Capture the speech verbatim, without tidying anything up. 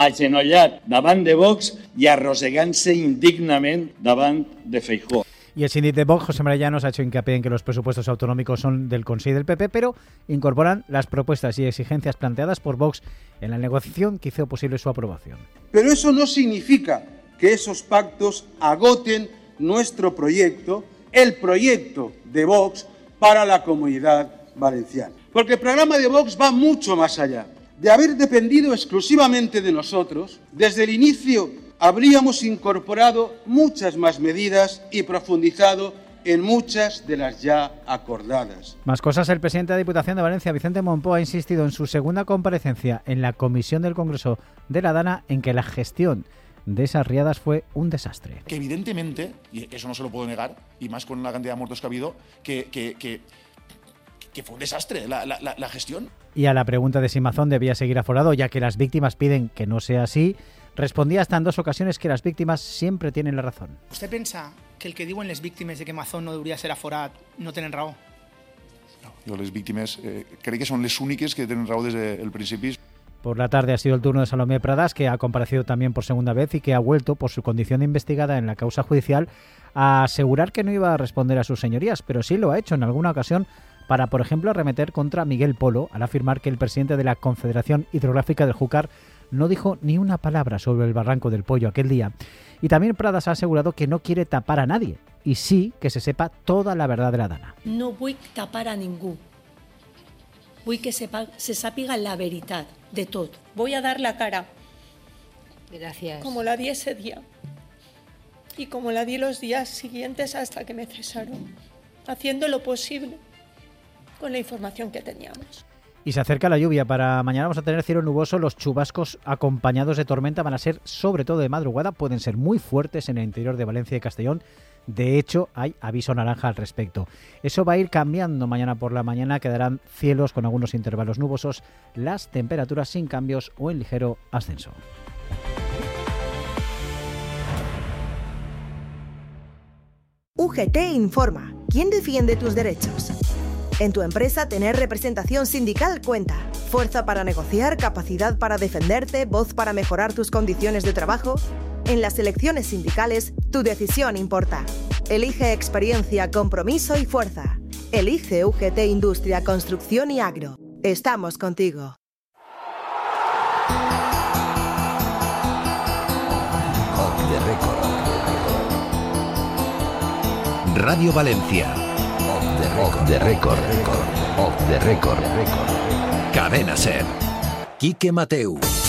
agenollat davant de Vox i arrossegant-se indignament davant de Feijóo. Y el síndic de Vox, José María Llanos, ha hecho hincapié en que los presupuestos autonómicos son del Consell del P P, pero incorporan las propuestas y exigencias planteadas por Vox en la negociación que hizo posible su aprobación. Pero eso no significa que esos pactos agoten nuestro proyecto, el proyecto de Vox para la Comunidad Valenciana. Porque el programa de Vox va mucho más allá. De haber dependido exclusivamente de nosotros, desde el inicio habríamos incorporado muchas más medidas y profundizado en muchas de las ya acordadas. Más cosas. El presidente de la Diputación de Valencia, Vicente Mompó, ha insistido en su segunda comparecencia en la Comisión del Congreso de la Dana en que la gestión de esas riadas fue un desastre. Que evidentemente, y eso no se lo puedo negar, y más con la cantidad de muertos que ha habido, que, que, que, que fue un desastre la, la, la gestión. Y a la pregunta de si Mazón debía seguir aforado, ya que las víctimas piden que no sea así, respondía hasta en dos ocasiones que las víctimas siempre tienen la razón. ¿Usted pensa que el que diuen les víctimes de que Mazón no debería ser aforat no tenen raó? No, jo les víctimes eh, crec que són les úniques que tenen raó des del principi. Por la tarde ha sido el turno de Salomé Pradas, que ha comparecido también por segunda vez y que ha vuelto, por su condición de investigada en la causa judicial, a asegurar que no iba a responder a sus señorías, pero sí lo ha hecho en alguna ocasión para, por ejemplo, arremeter contra Miguel Polo al afirmar que el presidente de la Confederación Hidrográfica del Júcar no dijo ni una palabra sobre el barranco del Pollo aquel día. Y también Pradas ha asegurado que no quiere tapar a nadie, y sí que se sepa toda la verdad de la Dana. No vull tapar a ningú. Vull que sepa, se sàpiga la veritat de tot. Voy a dar la cara. Gracias. Como la di ese día. Y como la di los días siguientes hasta que me cesaron. Haciendo lo posible con la información que teníamos. Y se acerca la lluvia. Para mañana vamos a tener cielo nuboso. Los chubascos acompañados de tormenta van a ser, sobre todo de madrugada, pueden ser muy fuertes en el interior de Valencia y Castellón. De hecho, hay aviso naranja al respecto. Eso va a ir cambiando mañana por la mañana. Quedarán cielos con algunos intervalos nubosos, las temperaturas sin cambios o en ligero ascenso. U G T informa. ¿Quién defiende tus derechos? En tu empresa, tener representación sindical cuenta. Fuerza para negociar, capacidad para defenderte, voz para mejorar tus condiciones de trabajo. En las elecciones sindicales, tu decisión importa. Elige experiencia, compromiso y fuerza. Elige U G T Industria, Construcción y Agro. Estamos contigo. Off the record. Radio Valencia. Off the record. Off the record. Cadena Ser. Quique Mateu.